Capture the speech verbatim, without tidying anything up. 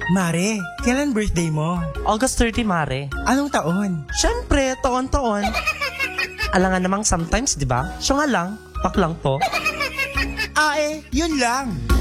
Mare, kailan birthday mo? August thirty, Mare. Anong taon? Siyempre, taon-taon. Alangan namang sometimes, di ba? Siya nga lang, pak lang po. Ah eh, yun lang.